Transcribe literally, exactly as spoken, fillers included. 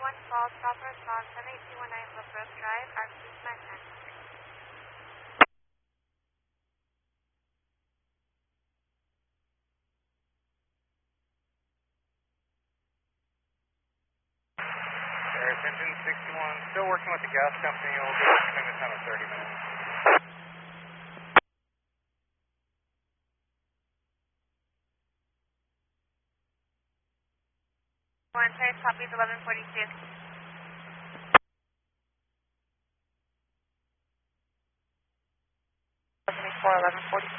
one call, stop response, seven eight two one nine Looprose Drive, R P nine nine three. Air attention sixty-one, still working with the gas company. We'll be between the time of thirty minutes. One trace, copies eleven forty-two. seventy-four, eleven forty-two.